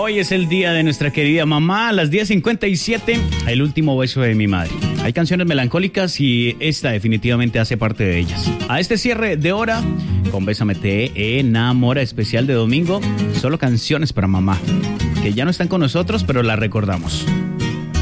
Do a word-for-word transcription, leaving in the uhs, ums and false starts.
Hoy es el día de nuestra querida mamá, a las diez cincuenta y siete, el último beso de mi madre. Hay canciones melancólicas y esta definitivamente hace parte de ellas. A este cierre de hora, con Bésame te enamora especial de domingo, solo canciones para mamá, que ya no están con nosotros, pero las recordamos.